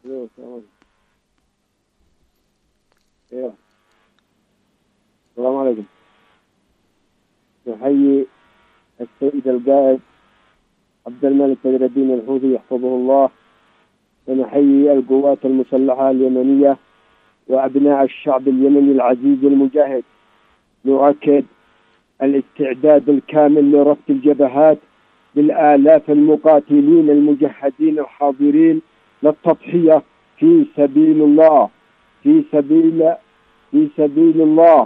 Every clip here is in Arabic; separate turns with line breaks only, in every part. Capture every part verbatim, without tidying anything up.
ايوه تمام. ايوه السلام عليكم. نحيي السيد القائد عبد الملك بدر الدين الحوثي يحفظه الله، ونحيي القوات المسلحة اليمنية وأبناء الشعب اليمني العزيز المجاهد. نؤكد الاستعداد الكامل لربط الجبهات بالآلاف المقاتلين المجهزين الحاضرين للتضحية في سبيل الله في سبيل في سبيل الله.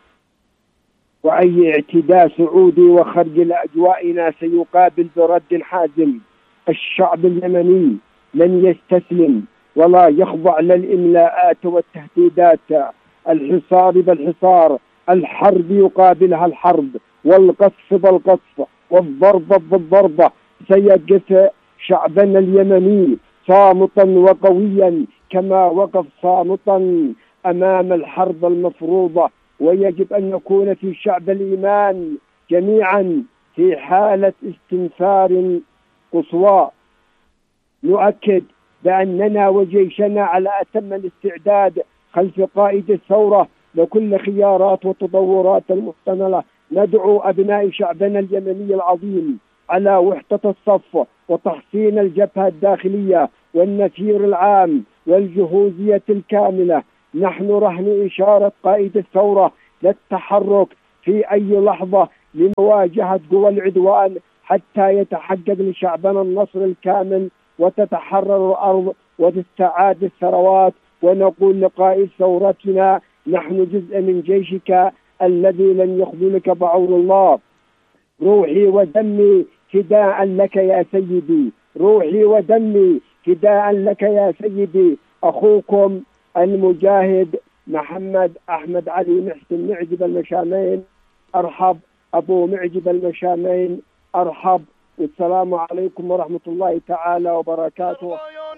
وأي اعتداء سعودي وخرج لأجوائنا سيقابل برد حازم. الشعب اليمني لن يستسلم ولا يخضع للإملاءات والتهديدات. الحصار بالحصار، الحرب يقابلها الحرب، والقصف بالقصف، والضربة بالضربة. سيقف شعبنا اليمني صامتا وقويا كما وقف صامتا أمام الحرب المفروضة. ويجب أن نكون في شعب الإيمان جميعا في حالة استنفار قصوى. نؤكد بأننا وجيشنا على أتم الاستعداد خلف قائد الثورة لكل خيارات والتطورات المحتملة. ندعو أبناء شعبنا اليمني العظيم على وحدة الصف وتحصين الجبهة الداخلية والنفير العام والجهوزية الكاملة. نحن رهن إشارة قائد الثورة للتحرك في أي لحظة لمواجهة قوى العدوان حتى يتحقق لشعبنا النصر الكامل وتتحرر الأرض وتستعاد الثروات. ونقول لقائد ثورتنا: نحن جزء من جيشك الذي لن يخذلك بعون الله. روحي ودمي فداء لك يا سيدي، روحي ودمي فداء لك يا سيدي. أخوكم المجاهد محمد أحمد علي محسن معجب المشامين. أرحب أبو معجب المشامين، أرحب. والسلام عليكم ورحمة الله تعالى وبركاته.